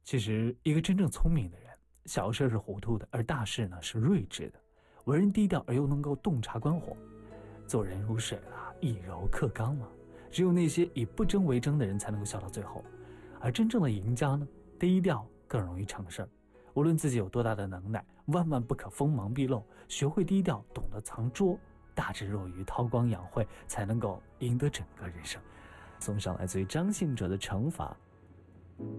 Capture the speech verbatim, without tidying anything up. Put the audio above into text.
其实，一个真正聪明的人，小事是糊涂的，而大事呢是睿智的。为人低调而又能够洞察观火，做人如水啦，以柔克刚嘛。只有那些以不争为争的人才能够笑到最后，而真正的赢家呢，低调更容易成事儿。无论自己有多大的能耐，万万不可锋芒毕露，学会低调，懂得藏拙，大智若愚，韬光养晦，才能够赢得整个人生。送上来自于张信哲的惩罚。